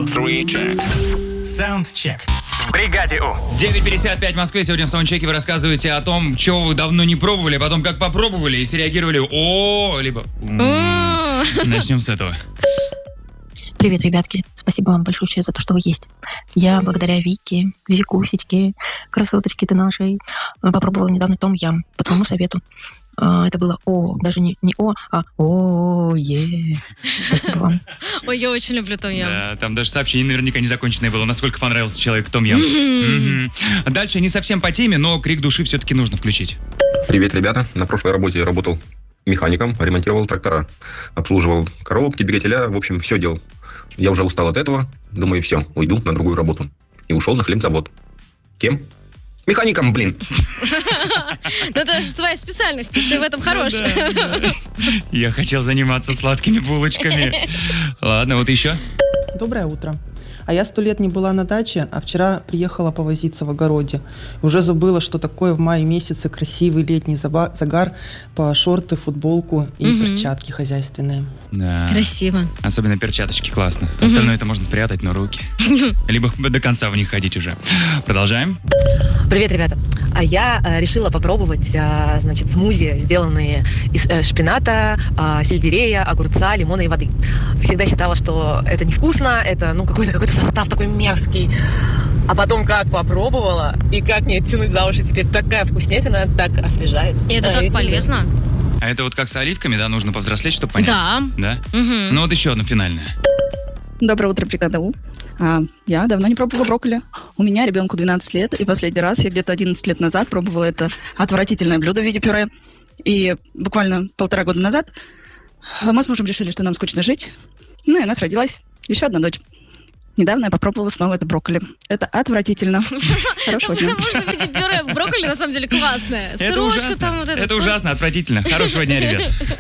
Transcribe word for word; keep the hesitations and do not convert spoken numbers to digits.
Three check. Саундчек. В бригаде У. девять пятьдесят пять в Москве. Сегодня в саундчеке вы рассказываете о том, чего вы давно не пробовали, а потом как попробовали и среагировали «О», либо «М». Начнем с этого. Привет, ребятки. Спасибо вам большое за то, что вы есть. Я благодаря Вике, Викусечке, красоточке ты нашей, попробовала недавно Том Ям по твоему совету. Это было «О», даже не, не «О», а «О, е». Спасибо вам. Ой, я очень люблю Том Ям. Да, там даже сообщение наверняка незаконченное было, насколько понравился человек Том Ям. Mm-hmm. Дальше не совсем по теме, но крик души все-таки нужно включить. Привет, ребята. На прошлой работе я работал механиком, ремонтировал трактора, обслуживал коробки, двигателя, в общем, все делал. Я уже устал от этого, думаю, все, уйду на другую работу. И ушел на хлебзавод. Кем? Механиком, блин. Ну, это же твоя специальность, ты в этом хорош. Я хотел заниматься сладкими булочками. Ладно, вот еще. Доброе утро. А я сто лет не была на даче, а вчера приехала повозиться в огороде. И уже забыла, что такое в мае месяце красивый летний загар по шорты, футболку и угу. перчатки хозяйственные. Да. Красиво. Особенно перчаточки, классно. Угу. Остальное это можно спрятать, но руки. Либо до конца в них ходить уже. Продолжаем. Привет, ребята. А я э, решила попробовать, э, значит, смузи, сделанные из э, шпината, э, сельдерея, огурца, лимона и воды. Всегда считала, что это невкусно, это, ну, какой-то какой-то состав такой мерзкий. А потом как попробовала, и как не оттянуть за уши, теперь такая вкуснятина, так освежает. И это да, так полезно. А это вот как с оливками, да, нужно повзрослеть, чтобы понять? Да. Да? Угу. Ну вот еще одно финальное. Доброе утро, бригада У. А, я давно не пробовала брокколи. У меня ребенку двенадцать лет, и последний раз я где-то одиннадцать лет назад пробовала это отвратительное блюдо в виде пюре. И буквально полтора года назад мы с мужем решили, что нам скучно жить. Ну и у нас родилась еще одна дочь. Недавно я попробовала снова это брокколи. Это отвратительно. Хорошего дня. Потому что в виде пюре брокколи на самом деле классное. Это ужасно. Это ужасно, отвратительно. Хорошего дня, ребят.